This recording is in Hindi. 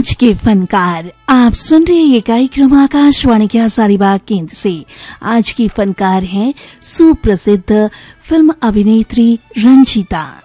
आज के फनकार। आप सुन रहे ये कार्यक्रम आकाशवाणी के हजारीबाग केंद्र से। आज की फनकार हैं सुप्रसिद्ध फिल्म अभिनेत्री रंजीता।